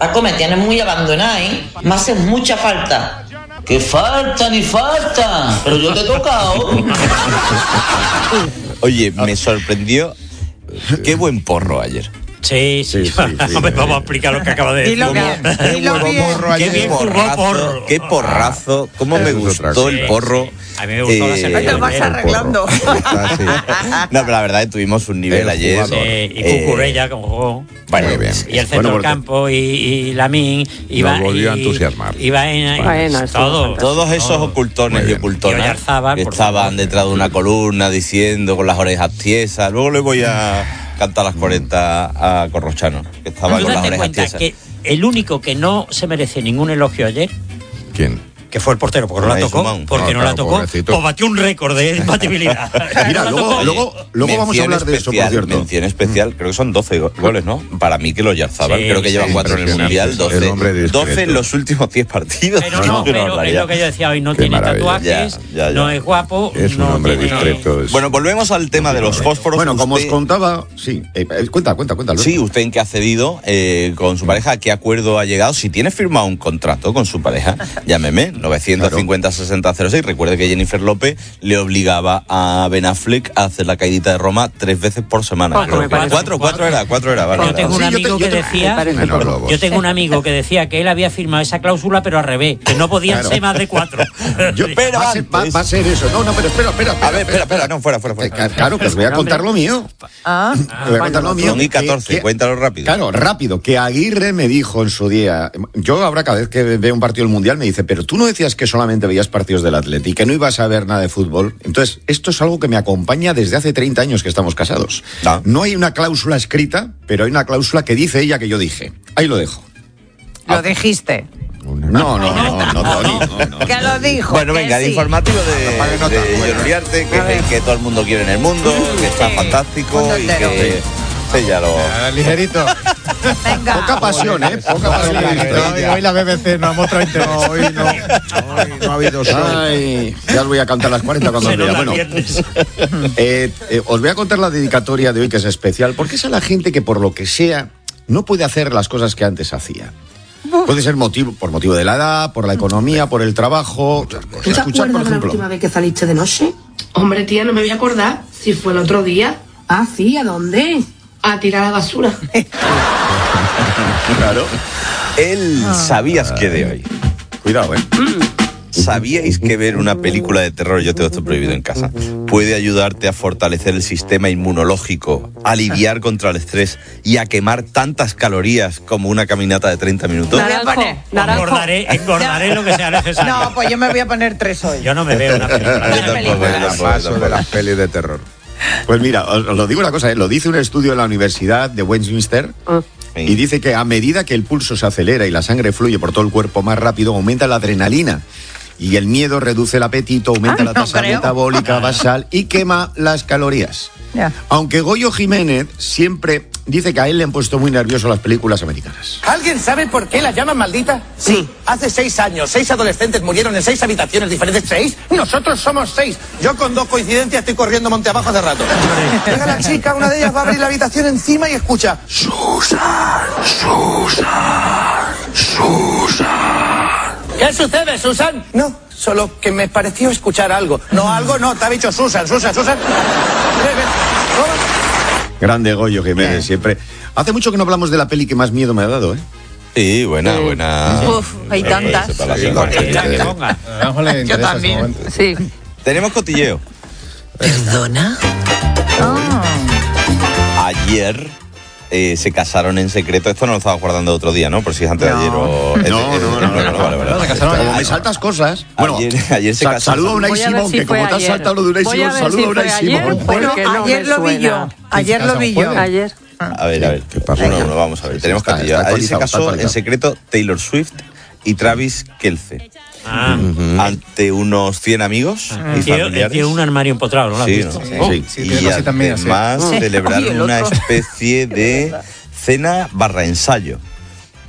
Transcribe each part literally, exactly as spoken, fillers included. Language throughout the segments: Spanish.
Paco, me tienes muy abandonada, ¿eh? Me haces mucha falta. ¡Que falta ni falta! Pero yo te he tocado. Oye, me sorprendió. Qué buen porro ayer. Sí, sí, sí, sí, sí. Vamos a explicar lo que acaba de decir. Dilo bien, dilo bien. Qué bien jugó porro. Qué porrazo. Cómo me gustó el porro. A mí me gustó la sección. Te lo vas arreglando. No, pero la verdad tuvimos un nivel ayer. Sí, y Cucurella como jugó. Bueno, bien. Y el centro del campo y, y Lamín iba nos volvió y, a entusiasmar. Iba en, bueno, todo, todos esos todo. ocultones y ocultonas Oyarzábal, que estaban detrás de una columna diciendo con las orejas tiesas. Luego le voy a cantar las cuarenta a Corrochano, que estaba ¿Tú con las date orejas cuenta tiesas. que el único que no se merece ningún elogio ayer, ¿Quién? que fue el portero, porque no la tocó, Sumán. porque No, no la claro, tocó, pobrecito. pues batió un récord de imbatibilidad. Mira, No la luego, tocó. luego, luego vamos a Mención hablar de eso, por especial, cierto. Mención especial, creo que son doce go- goles, ¿no? Para mí que los Yarzábal, Sí, creo que llevan sí, cuatro en el impresionante. Mundial, El hombre doce, discreto. doce en los últimos diez partidos. Pero no, Una pero es barbaridad. lo que yo decía hoy, no Qué tiene maravilla. tatuajes, Ya, ya, ya. no es guapo. Es un no hombre tiene- discreto. es- Bueno, volvemos al tema de los fósforos. Bueno, como os Usted- contaba, sí. Eh, eh, cuenta, cuenta, cuenta. Sí, usted en qué ha cedido eh, con su pareja, ¿a qué acuerdo ha llegado? Si tiene firmado un contrato con su pareja, llámeme, nueve cincuenta sesenta cero seis. Recuerde que Jennifer López le obligaba a Ben Affleck a hacer la caidita de Roma tres veces por semana. Poco, Creo me que- parece. cuatro, cuatro era, cuatro era. Vale, Yo tengo un Sí, yo te- amigo yo que te- decía, parece Menos poco. lobos. yo tengo un amigo que decía que él había firmado esa cláusula, pero al revés, que no podían Claro. ser más de cuatro. Yo, Pero va, a ser, va- antes- va a ser eso. No, no, pero espera, espera. A ver, espera, espera, no, fuera, fuera, Eh, fuera. Claro, que os voy a contar lo mío. Ah, Os voy a contar lo mío. Son y Que- catorce, que- cuéntalo rápido. Claro, rápido, que Aguirre me dijo en su día, yo ahora cada vez que veo un partido del Mundial me dice, pero tú no decías que solamente veías partidos del Atleti, que no ibas a ver nada de fútbol. Entonces, esto es algo que me acompaña desde hace treinta años que estamos casados. Ah. No hay una cláusula escrita, pero hay una cláusula que dice ella que yo dije. Ahí lo dejo. lo dijiste. No, no, no, no, no, Tony, no, no. Que lo dijo. Bueno, que venga, el sí. informativo de, Vale, nota. de John Uriarte, que es el que todo el mundo quiere en el mundo, que está Sí. fantástico Mundo y entero. que... Sí, ya lo... Ligerito. Venga. Poca pasión, ¿eh? Poca pasión. Hoy, hoy la B B C nos ha mostrado interés. No, hoy no. Hoy no ha habido show. Ay, ya os voy a cantar las cuarenta cuando os Se nos vea. da Bueno, viernes. eh, eh, os voy a contar la dedicatoria de hoy, que es especial, porque es a la gente que por lo que sea no puede hacer las cosas que antes hacía. Puede ser motivo, por motivo de la edad, por la economía, por el trabajo. ¿Tú te Escuchad, por acuerdas de la ejemplo. última vez que saliste de noche? Hombre, tía, no me voy a acordar. Si fue el otro día. Ah, sí, ¿a dónde? A tirar la basura. Claro. El ¿sabías qué de hoy? Cuidado, ¿eh? ¿Sabíais que ver una película de terror, yo tengo esto prohibido en casa, puede ayudarte a fortalecer el sistema inmunológico, a aliviar contra el estrés y a quemar tantas calorías como una caminata de treinta minutos? Me voy a poner. Naranjo. Engordaré, engordaré lo que sea necesario. No, pues yo me voy a poner tres hoy. Yo no me veo una película. Yo tampoco, yo películas. tampoco, yo Paso de tampoco. las pelis de terror. Pues mira, os, os lo digo una cosa, ¿eh? Lo dice un estudio en la Universidad de Westminster y dice que a medida que el pulso se acelera y la sangre fluye por todo el cuerpo más rápido, aumenta la adrenalina. Y el miedo reduce el apetito, aumenta Ah, la no tasa creo. metabólica basal y quema las calorías. Ya. Aunque Goyo Jiménez siempre dice que a él le han puesto muy nervioso las películas americanas. ¿Alguien sabe por qué la llaman maldita? Sí. Hace seis años, seis adolescentes murieron en seis habitaciones diferentes. ¿Seis? Nosotros somos seis. Yo con dos coincidencias estoy corriendo monte abajo hace rato. Llega la chica, una de ellas va a abrir la habitación encima y escucha: Susan, Susan, Susan. ¿Qué sucede, Susan? No, solo que me pareció escuchar algo. No, algo no, te ha dicho Susan, Susan, Susan. Ven, ven. Oh. Grande Goyo Jiménez, siempre. Hace mucho que no hablamos de la peli que más miedo me ha dado, ¿eh? Sí, buena, buena. Uf, hay tantas. Ese para la Sí, semana. Mira, que ponga. Naranjo le interesa ese también. momento. Sí. Tenemos cotilleo. ¿Perdona? Ayer eh, se casaron en secreto. Esto no lo estaba guardando otro día, ¿no? Por si es antes de ayer o... No, no, no, no, no, vale, vale. Se casaron Como me Ayer- saltas cosas. Bueno, ayer, ayer se sa- casaron. saludo a Unai Voy a ver Simón, si que fue como te has ayer. saltado lo de Unai Voy a Simón, ver saludo si a Unai fue ayer. Simón. Bueno, Porque no ayer me lo vi yo. suena. Ayer lo vi yo. Ayer. A ver, a ver. ¿Qué pasó? Uno, uno, vamos a ver. Sí, Tenemos está- cotilleo. está Ayer se actualizado, está casó en actualizado. secreto Taylor Swift y Travis Kelce. Ah, Ante unos cien amigos y tiene, familiares. tiene un armario empotrado, ¿no? ¿Lo has Sí, visto? ¿no? Sí. Sí, tiene Y cositas mías, sí. además Sí. celebraron Oye, el una otro. especie de cena barra ensayo.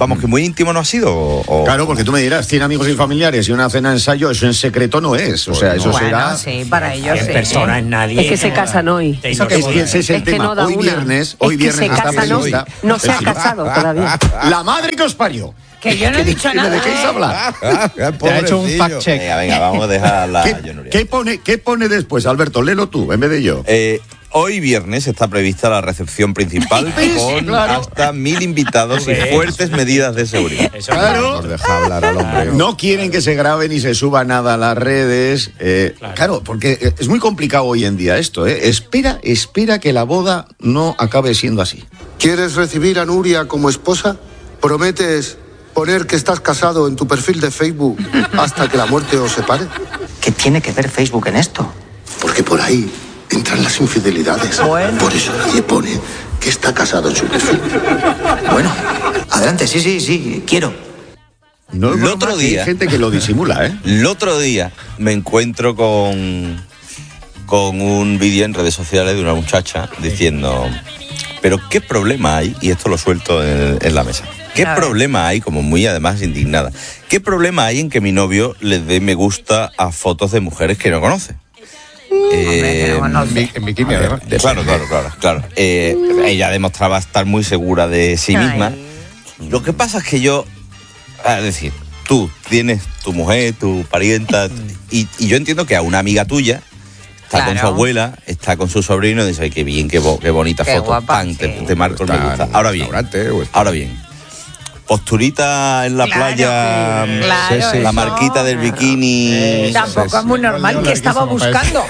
Vamos, que muy íntimo no ha sido. O, o... Claro, porque tú me dirás, cien amigos y familiares y una cena de ensayo, eso en secreto no es. O sea, eso bueno, será... sí, para ellos En sí. persona, en nadie. Es que se casan hoy. Eso que Es que ese es el Es que tema. no da hoy una. viernes, hoy Es que viernes se está casan hoy. prevista... No se ha Sí. casado todavía. ¡La madre que os parió! Que yo no he dicho ¿Que me nada. dejéis ¿eh? hablar? Te ha hecho un fact check. Venga, venga, vamos a dejarla. ¿Qué, ¿qué, pone, ¿Qué pone después, Alberto? Léelo tú, en vez de yo. Eh, hoy viernes está prevista la recepción principal ¿Ves? con Claro. hasta mil invitados y ¿Ves? fuertes medidas de seguridad. Eso Claro. Nos deja hablar al hombre. No quieren que se grabe ni se suba nada a las redes. eh, claro. Claro. porque es muy complicado hoy en día esto. ¿eh? Espera, espera que la boda no acabe siendo así. ¿Quieres recibir a Nuria como esposa? ¿Prometes poner que estás casado en tu perfil de Facebook hasta que la muerte os separe? ¿Qué tiene que ver Facebook en esto? Porque por ahí entran las infidelidades. Bueno. Por eso nadie pone que está casado en su perfil. Bueno, adelante, sí, sí, sí, quiero. No es El broma otro que día- hay gente que lo disimula, ¿eh? El otro día me encuentro con, con un vídeo en redes sociales de una muchacha diciendo, pero ¿qué problema hay? Y esto lo suelto en, en la mesa. ¿Qué A ver. problema hay, como muy además indignada, qué problema hay en que mi novio le dé me gusta a fotos de mujeres que no conoce? Hombre, que no conoce. En, bi- en bikini, además. Claro, claro, claro, claro. Eh, ella demostraba estar muy segura de sí Ay. misma. Lo que pasa es que yo, es decir, tú tienes tu mujer, tu parienta, y, y yo entiendo que a una amiga tuya está con su Claro. abuela, está con su sobrino y dice, ay, qué bien, qué, bo- qué bonita Qué foto. guapa, Pan, te, sí. te marco el me Está gusta. en un Ahora bien, restaurante o está- ahora bien. Posturita en la Claro, playa, sí, claro, la eso. marquita del bikini. Tampoco es muy normal que estaba buscando.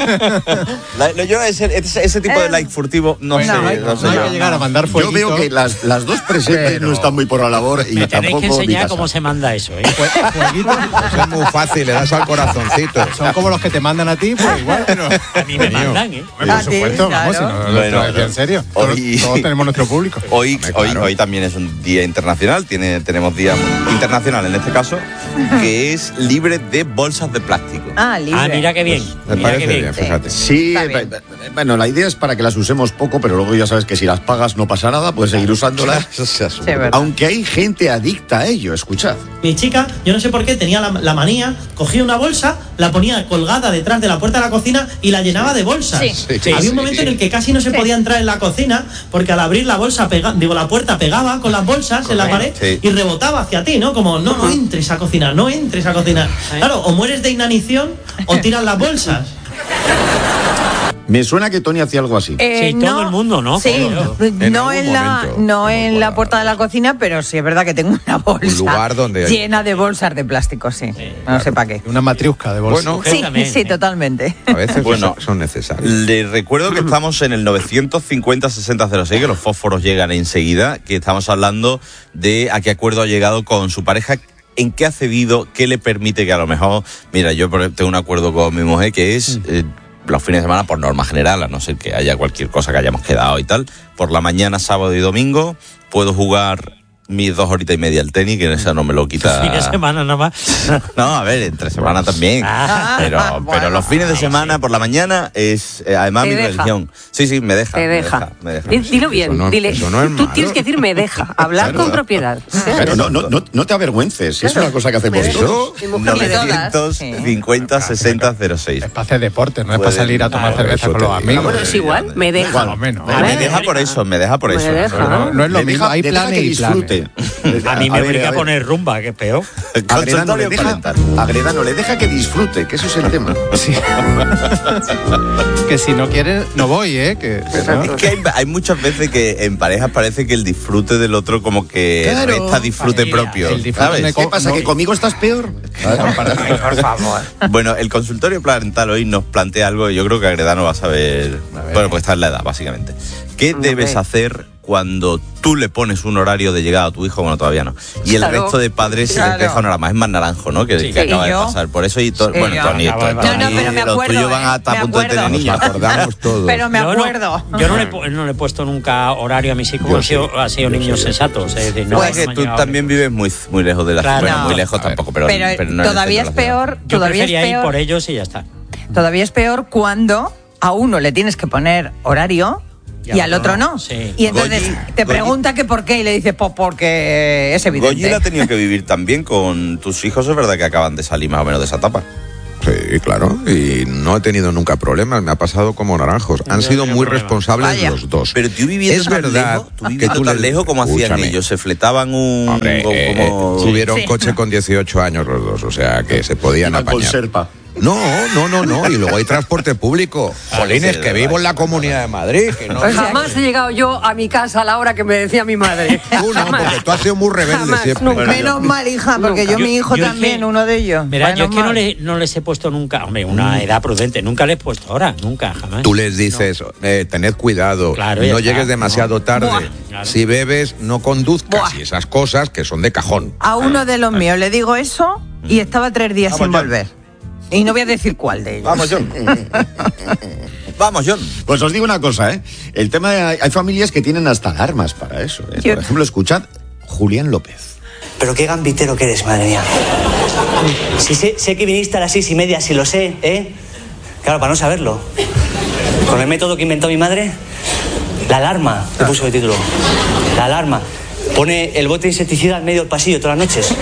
La- lo- yo ese, ese, ese tipo de like furtivo no Bueno, sé. no hay- no sé No hay yo. que llegar a mandar Yo fueguito. veo que las, las dos presentes Pero- no están muy por la labor y Me tenéis tampoco que mi enseñar casa. cómo se manda eso, ¿eh? Fue- fueguito. Eso es muy fácil, le das al corazoncito. Son como los que te mandan a ti, pues igual, pero... A mí me mandan, ¿eh? Por A ti, supuesto, vamos, si claro. no, no, Bueno, no, en serio. Todos, hoy- todos tenemos nuestro público. Hoy, Hombre, hoy, claro. hoy también es un día internacional, tiene, tenemos día internacional en este caso, que es libre de bolsas de plástico. Ah, libre. Ah, mira qué bien. Me Mira parece qué bien, bien. fíjate. Sí, Está bien. eh, eh, bueno, la idea es para que las usemos poco, pero luego ya sabes que si las pagas no pasa nada, puedes seguir usándolas. Eso se asume. Sí, verdad. Aunque hay gente adicta a ello, escuchad. Mi chica, yo no sé por qué, tenía la, la manía, cogía una bolsa, la ponía colgada detrás de la puerta de la cocina y la llenaba de bolsas. Sí. Sí, Había sí, un momento sí. en el que casi no se Sí. podía entrar en la cocina porque al abrir la bolsa, pega, digo, la puerta pegaba con las bolsas en la pared Sí. y rebotaba hacia ti, ¿no? Como, no, no entres a cocinar, no entres a cocinar. Claro, o mueres de inanición o tiras las bolsas. Me suena que Tony hacía algo así. Eh, Sí, todo el mundo, ¿no? Sí, Claro. En no algún en la, momento no hemos en la guardado. puerta de la cocina, pero sí es verdad que tengo una bolsa lugar donde hay- llena de bolsas de plástico, sí. No sé para qué. Una matriusca de bolsa. Bueno, Sí, también, sí, ¿eh? totalmente. a veces Bueno. son- son necesarios. Les recuerdo que estamos en el novecientos cincuenta sesenta cero seis, que los fósforos llegan enseguida, que estamos hablando de a qué acuerdo ha llegado con su pareja, en qué ha cedido, qué le permite que a lo mejor, mira, yo por- tengo un acuerdo con mi mujer que es eh, los fines de semana por norma general, a no ser que haya cualquier cosa que hayamos quedado y tal, por la mañana, sábado y domingo, puedo jugar mis dos horitas y media al tenis, que esa no me lo quita. Fin de semana nada más. No, a ver, entre semana también. Ah, pero, bueno. pero los fines de semana por la mañana es eh, además Te mi deja. religión. Sí, sí, me deja. Te me deja. me deja. Di- Dilo bien, Eso no- dile. eso no es Tú malo. tienes que decir me deja, hablar con propiedad. Pero no, no, no, no te avergüences, es una cosa que hacemos Me todos. Mi mujer me deja. novecientos cincuenta sesenta cero seis. Es para hacer deporte, no es para Pueden- salir a tomar Claro, cerveza eso con te los digo. amigos. Bueno, es igual, me deja. Igual, menos. Me, me deja por eso, me deja por Me eso. deja. No, no es lo Le mismo, deja- hay le deja planes que y planes. disfrute. A mí me ver, obliga a ver. poner rumba, que es peor. Agredano le Consultorio deja, parental. Agredano le deja que disfrute, que eso es el tema. Sí. Que si no quieres, no voy, ¿eh? Que, que no. Es que hay, hay muchas veces que en parejas parece que el disfrute del otro como que Claro. resta disfrute Familia, propio. el disfrute ¿sabes? me ¿Qué pasa? no. ¿Que conmigo estás peor? Por favor. Bueno, el consultorio parental hoy nos plantea algo que yo creo que Agredano va a saber. Bueno, pues está en la edad, básicamente. ¿Qué debes hacer cuando tú le pones un horario de llegada a tu hijo? Bueno, todavía no. Y el Claro. resto de padres se Claro. les deja una hora más. Es más naranjo, ¿no? Que, Sí. que acaba ¿Y de yo? pasar. Por eso, y to- Sí, bueno, yo. Tony, Acaba de Tony, pasar. No, no, pero me los acuerdo, tuyos van ¿eh? hasta a Me punto de tener acuerdo. niños. Nos acordamos todos. Pero me Yo no- acuerdo. Yo no, le, pu- no le he puesto nunca horario a mis hijos, Yo han sido, sí, han sido yo niños sí. sensatos. Es decir, no, Pues no que me han tú llegado- también vives muy, muy lejos de la ciudad. Claro. Bueno, muy No. lejos A ver. tampoco, pero, Pero, pero no en el todavía es centro de la ciudad. peor, Yo todavía es prefería ir peor. por ellos y ya está. Todavía es peor cuando a uno le tienes que poner horario y, y al otro no. Sí. Y entonces Goyi, te Goyi. pregunta que por qué y le dices, pues porque es evidente. Goyi la ha tenido que vivir también con tus hijos, es verdad que acaban de salir más o menos de esa etapa. Sí, claro, y no he tenido nunca problemas, me ha pasado como naranjos. Han Yo sido no muy tengo responsables Vaya. los dos. Pero tú viviendo es tan verdad lejos, tú que viviendo tú tan les- lejos como hacían Escúchame. ellos, se fletaban un... Hombre, como- eh, como- tuvieron Sí. coche con dieciocho años los dos, o sea que se podían Iban con apañar. serpa. No, no, no, no, y luego hay transporte público. Jolines, sí, que es vivo verdad. en la Comunidad de Madrid, que no... O sea, Jamás he llegado yo a mi casa a la hora que me decía mi madre. Tú no, porque tú has sido muy rebelde Jamás, siempre. nunca. Menos mal, hija, porque Nunca. yo, mi hijo Yo- yo es también, que- uno de ellos. Verá, yo Menos es que no, mal. le- no les he puesto nunca, hombre, una edad prudente, nunca les he puesto ahora, nunca, jamás. Tú les dices, eh, tened cuidado, Claro, ya no está, llegues demasiado no. tarde. Buah. Claro. Si bebes, no conduzcas. Buah. Y esas cosas que son de cajón. A uno de los míos le digo eso y estaba tres días Vamos, sin John. volver. Y no voy a decir cuál de ellos. Vamos, John. Vamos, John. Pues os digo una cosa, ¿eh? El tema de, hay familias que tienen hasta alarmas para eso. ¿eh? Yo- Por ejemplo, escuchad Julián López. Pero qué gambitero que eres, madre mía. Si sé, sé que viniste a las seis y media, si lo sé, ¿eh? Claro, para no saberlo. Con el método que inventó mi madre, la alarma, le puso de título. La alarma. Pone el bote de insecticida en medio del pasillo todas las noches.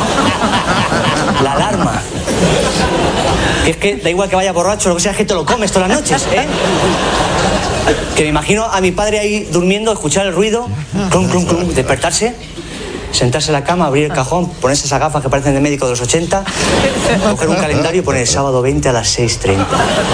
La alarma. Que es que da igual que vaya borracho o lo que sea, es que te lo comes todas las noches, ¿eh? Que me imagino a mi padre ahí durmiendo, escuchar el ruido, clum, clum, clum, despertarse, sentarse en la cama, abrir el cajón, ponerse esas gafas que parecen de médico de los ochenta, coger un calendario y poner el sábado veinte a las seis treinta.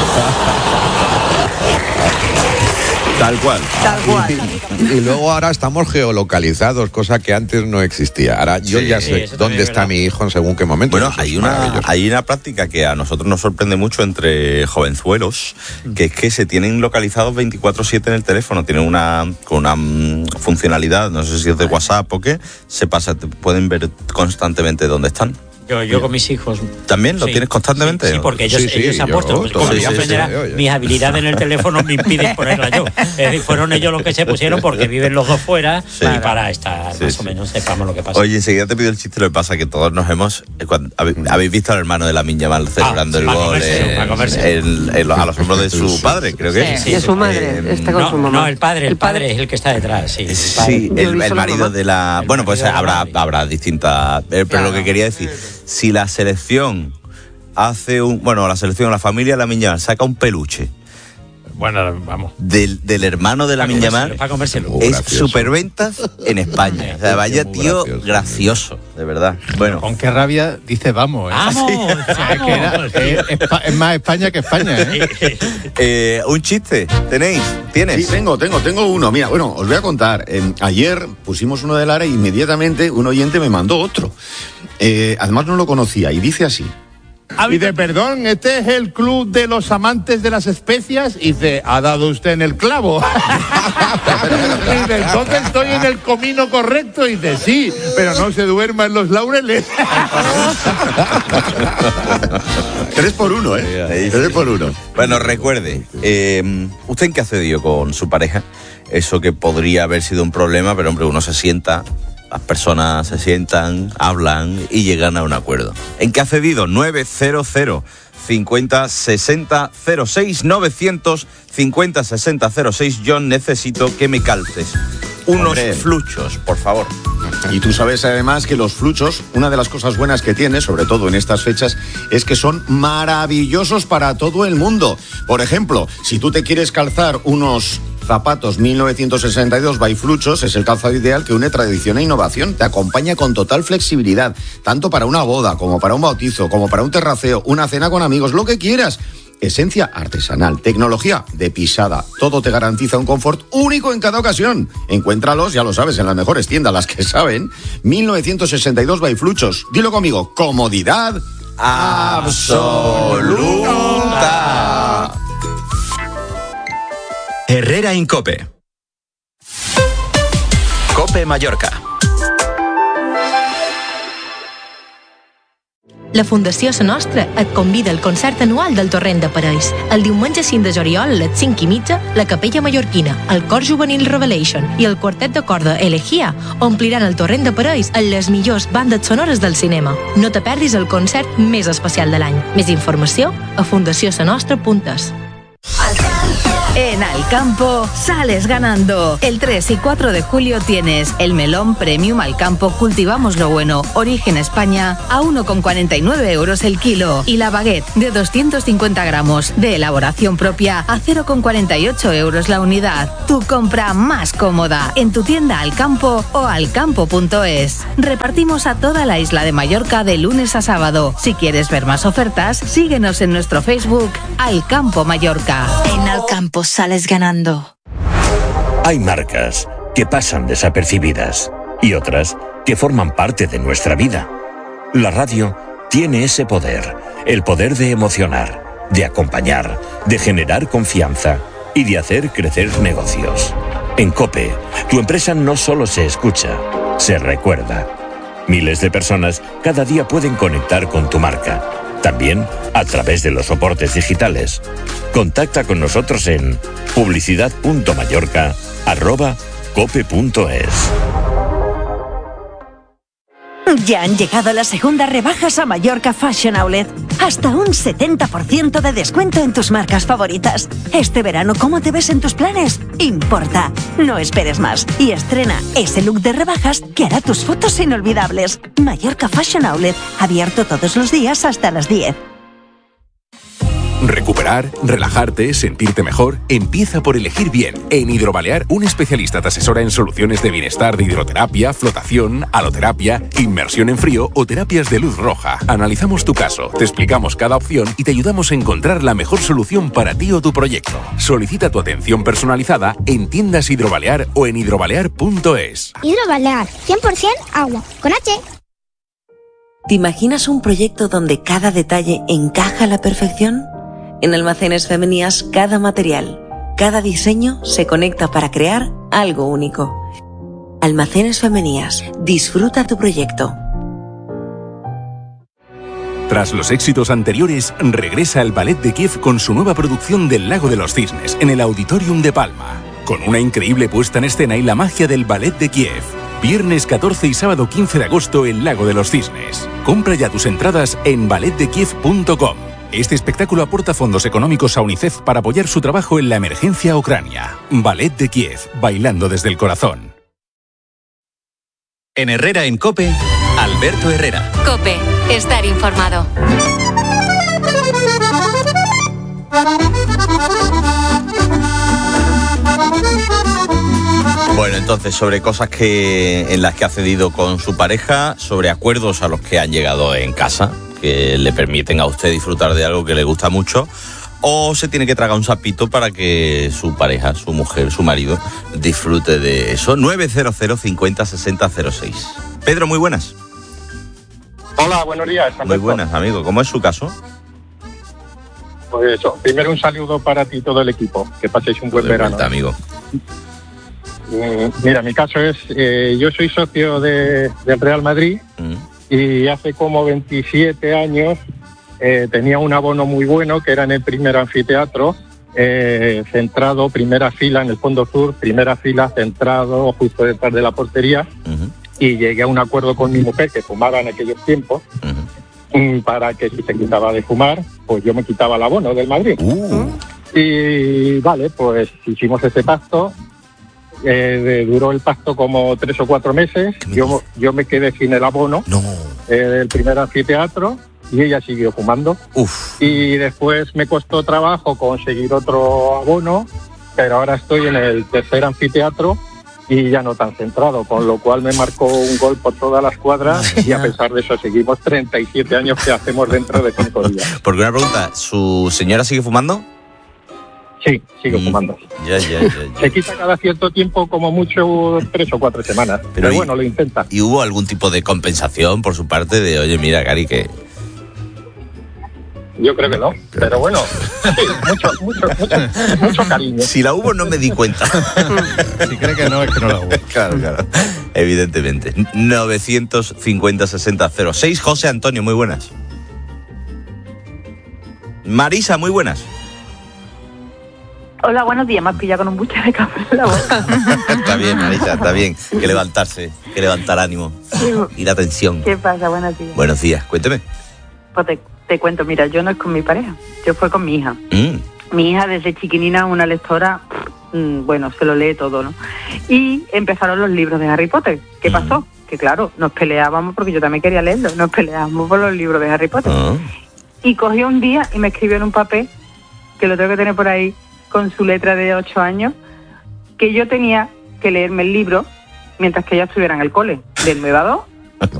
Tal cual. Tal cual. Y luego ahora estamos geolocalizados, cosa que antes no existía. Ahora yo Sí, ya sí, sé eso también dónde es está verdad. mi hijo en según qué momento. Bueno, Eso hay es una, maravilloso. hay una práctica que a nosotros nos sorprende mucho entre jovenzuelos, que es que se tienen localizados veinticuatro siete en el teléfono. Tienen una, con una mm, funcionalidad, no sé si es de WhatsApp o qué, se pasa, te pueden ver constantemente dónde están. Yo, yo con mis hijos. ¿También lo Sí, tienes constantemente? Sí, sí, porque ellos, Sí, sí, ellos se han yo puesto. Como todavía dijo sí, Peñera, sí, oye. mis habilidades en el teléfono me impiden ponerla yo. Es decir, fueron ellos los que se pusieron porque viven los dos fuera Sí. y para estar Sí, más sí. o menos sepamos lo que pasa. Oye, enseguida te pido el chiste, lo que pasa que todos nos hemos... eh, cuando- habe- habéis visto al hermano de la Mal celebrando Ah, el para gol comérselo, en- para comérselo. en- en los- a los hombros de su padre, creo que Sí, es. De su madre, Eh, está con no, su mamá. no, el padre, el padre es el que está detrás, sí. el Sí, padre. Yo he el, visto el la marido mamá. de la... El Bueno, pues marido de la habrá, madre. habrá distintas... eh, pero Claro. lo que quería decir, si la selección hace un... Bueno, la selección, la familia de la Yamal saca un peluche Bueno, vamos. del, del hermano de la Para Yamal, comérselo, para comérselo. Muy es gracioso. superventas en España. O sea, vaya Muy tío gracioso. gracioso, de verdad. Bueno, Con qué rabia dice vamos, ¿eh? ¡Vamos! Es, que era- ¡Vamos! es- es pa- es más España que España, ¿eh? eh, un chiste, ¿tenéis? ¿Tienes? Sí, tengo, tengo, tengo uno. Mira, bueno, os voy a contar. Eh, ayer pusimos uno de Lara y inmediatamente un oyente me mandó otro. Eh, además no lo conocía y dice así. Y de perdón, este es el club de los amantes de las especias. Y dice, ha dado usted en el clavo. Y dice, entonces estoy en el comino correcto. Y dice, sí, pero no se duerma en los laureles. Tres por uno, ¿eh? Ahí sí. Tres por uno. Bueno, recuerde, eh, ¿usted en qué ha cedido con su pareja? Eso que podría haber sido un problema, pero hombre, uno se sienta, las personas se sientan, hablan y llegan a un acuerdo. ¿En qué ha cedido? nueve cero cero cincuenta sesenta cero seis novecientos cincuenta sesenta cero seis. John, necesito que me calces unos Hombre. fluchos, por favor. Y tú sabes además que los fluchos, una de las cosas buenas que tiene, sobre todo en estas fechas, es que son maravillosos para todo el mundo. Por ejemplo, si tú te quieres calzar unos zapatos mil novecientos sesenta y dos by Fluchos, es el calzado ideal que une tradición e innovación. Te acompaña con total flexibilidad, tanto para una boda, como para un bautizo, como para un terraceo, una cena con amigos, lo que quieras. Esencia artesanal, tecnología de pisada. Todo te garantiza un confort único en cada ocasión. Encuéntralos, ya lo sabes, en las mejores tiendas, las que saben. mil novecientos sesenta y dos by Fluchos. Dilo conmigo, comodidad absoluta. Herrera Incope. Cope Mallorca. La Fundació Sa Nostra et convida al concert anual del Torrent de Parells. El diumenge cinc de juliol a les cinc i mitja, la Capella Mallorquina, el Cor Juvenil Revelation i el quartet de corda Elegía ompliran el Torrent de Parells amb les millors bandes sonores del cinema. No te perdis el concert més especial de l'any. Més informació a fundació sa nostra punt es. En Alcampo sales ganando. El tres y cuatro de julio tienes el melón Premium Alcampo Cultivamos lo Bueno, Origen España, a uno con cuarenta y nueve euros el kilo. Y la baguette de doscientos cincuenta gramos de elaboración propia a cero con cuarenta y ocho euros la unidad. Tu compra más cómoda en tu tienda Alcampo o alcampo punto es. Repartimos a toda la isla de Mallorca de lunes a sábado. Si quieres ver más ofertas, síguenos en nuestro Facebook Alcampo Mallorca. En Alcampo sales ganando. Hay marcas que pasan desapercibidas y otras que forman parte de nuestra vida. La radio tiene ese poder, el poder de emocionar, de acompañar, de generar confianza y de hacer crecer negocios. En COPE, tu empresa no solo se escucha, se recuerda. Miles de personas cada día pueden conectar con tu marca, también a través de los soportes digitales. Contacta con nosotros en publicidad punto mallorca arroba cope punto es. Ya han llegado las segundas rebajas a Mallorca Fashion Outlet. Hasta un setenta por ciento de descuento en tus marcas favoritas. Este verano, ¿cómo te ves en tus planes? Importa. No esperes más y estrena ese look de rebajas que hará tus fotos inolvidables. Mallorca Fashion Outlet, abierto todos los días hasta las diez. Recuperar, relajarte, sentirte mejor, empieza por elegir bien. En Hidrobalear, un especialista te asesora en soluciones de bienestar de hidroterapia, flotación, haloterapia, inmersión en frío o terapias de luz roja. Analizamos tu caso, te explicamos cada opción y te ayudamos a encontrar la mejor solución para ti o tu proyecto. Solicita tu atención personalizada en tiendas Hidrobalear o en hidrobalear punto es. Hidrobalear, cien por ciento agua, con H. ¿Te imaginas un proyecto donde cada detalle encaja a la perfección? En Almacenes Femenías, cada material, cada diseño se conecta para crear algo único. Almacenes Femenías, disfruta tu proyecto. Tras los éxitos anteriores, regresa el Ballet de Kiev con su nueva producción del Lago de los Cisnes en el Auditorium de Palma. Con una increíble puesta en escena y la magia del Ballet de Kiev. Viernes catorce y sábado quince de agosto, el Lago de los Cisnes. Compra ya tus entradas en ballet de kiev punto com. Este espectáculo aporta fondos económicos a UNICEF para apoyar su trabajo en la emergencia Ucrania. Ballet de Kiev, bailando desde el corazón. En Herrera en COPE, Alberto Herrera. COPE, estar informado. Bueno, entonces, sobre cosas que en las que ha cedido con su pareja, sobre acuerdos a los que han llegado en casa, que le permiten a usted disfrutar de algo que le gusta mucho, o se tiene que tragar un sapito para que su pareja, su mujer, su marido, disfrute de eso. nueve cero cero cincuenta sesenta cero seis. Pedro, muy buenas. Hola, buenos días. Alberto. Muy buenas, amigo. ¿Cómo es su caso? Pues eso, primero un saludo para ti y todo el equipo. Que paséis un buen verano. Vuelta, amigo. Mira, mi caso es, eh, yo soy socio de, del Real Madrid mm. y hace como veintisiete años eh, tenía un abono muy bueno que era en el primer anfiteatro, eh, centrado, primera fila en el fondo sur, primera fila centrado justo detrás de la portería uh-huh. y llegué a un acuerdo con mi mujer que fumaba en aquellos tiempos uh-huh. para que si se quitaba de fumar, pues yo me quitaba el abono del Madrid. Uh. Y vale, pues hicimos ese pacto. Eh, duró el pacto como tres o cuatro meses. Yo, yo me quedé sin el abono no. eh, del primer anfiteatro y ella siguió fumando. Uf. Y después me costó trabajo conseguir otro abono, pero ahora estoy en el tercer anfiteatro y ya no tan centrado, con lo cual me marcó un gol por todas las cuadras y a pesar de eso seguimos treinta y siete años que hacemos dentro de cinco días. Porque una pregunta, ¿su señora sigue fumando? Sí, sigo mm, fumando. Ya, ya, ya, ya. Se quita cada cierto tiempo, como mucho tres o cuatro semanas. Pero, pero bueno, y, lo intenta. ¿Y hubo algún tipo de compensación por su parte de, oye, mira, Cari, que... Yo creo que no, pero bueno, sí, mucho, mucho, mucho, mucho cariño. Si la hubo, no me di cuenta. Si cree que no, es que no la hubo. Claro, claro, evidentemente. novecientos cincuenta sesenta cero seis. José Antonio, muy buenas. Marisa, muy buenas. Hola, buenos días. Me has pillado con un buche de café en la boca. Está bien, Marisa, está bien. Que levantarse, que levantar ánimo sí. y la tensión. ¿Qué pasa? Buenos días. Buenos días, cuénteme. Pues te, te cuento, mira, yo no es con mi pareja, yo fue con mi hija. Mm. Mi hija desde chiquinina, una lectora, mmm, bueno, se lo lee todo, ¿no? Y empezaron los libros de Harry Potter. ¿Qué pasó? Que claro, nos peleábamos, porque yo también quería leerlo, nos peleábamos por los libros de Harry Potter. Ah. Y cogió un día y me escribió en un papel, que lo tengo que tener por ahí, con su letra de ocho años, que yo tenía que leerme el libro mientras que ella estuviera en el cole, del nueve a dos,